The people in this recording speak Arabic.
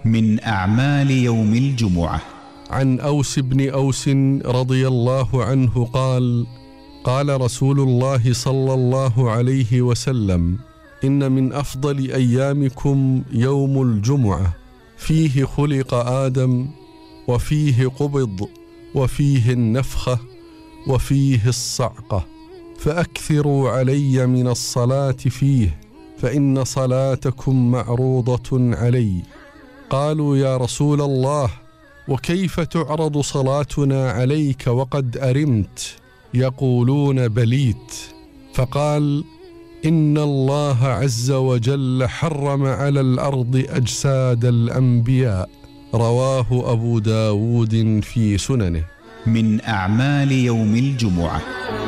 من أعمال يوم الجمعة. عن أوس بن أوس رضي الله عنه قال: قال رسول الله صلى الله عليه وسلم: إن من أفضل أيامكم يوم الجمعة، فيه خلق آدم، وفيه قبض، وفيه النفخة، وفيه الصعقة، فأكثروا علي من الصلاة فيه، فإن صلاتكم معروضة علي. قالوا: يا رسول الله، وكيف تعرض صلاتنا عليك وقد أرمت؟ يقولون: بليت. فقال: إن الله عز وجل حرم على الأرض أجساد الأنبياء. رواه أبو داود في سننه. من أعمال يوم الجمعة.